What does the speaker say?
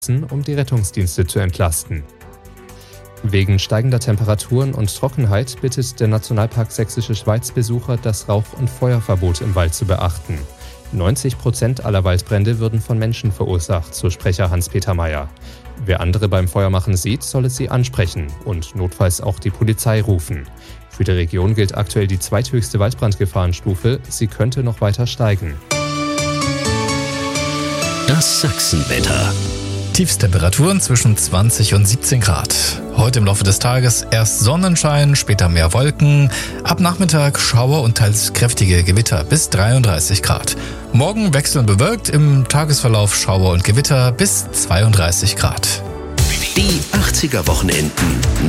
um die Rettungsdienste zu entlasten. Wegen steigender Temperaturen und Trockenheit bittet der Nationalpark Sächsische Schweiz Besucher, das Rauch- und Feuerverbot im Wald zu beachten. 90% aller Waldbrände würden von Menschen verursacht, so Sprecher Hans-Peter Meyer. Wer andere beim Feuermachen sieht, soll es sie ansprechen und notfalls auch die Polizei rufen. Für die Region gilt aktuell die zweithöchste Waldbrandgefahrenstufe. Sie könnte noch weiter steigen. Das Sachsenwetter. Tiefstemperaturen zwischen 20 und 17 Grad. Heute im Laufe des Tages erst Sonnenschein, später mehr Wolken. Ab Nachmittag Schauer und teils kräftige Gewitter bis 33 Grad. Morgen wechselnd bewölkt, im Tagesverlauf Schauer und Gewitter bis 32 Grad. Die 80er Wochenenden.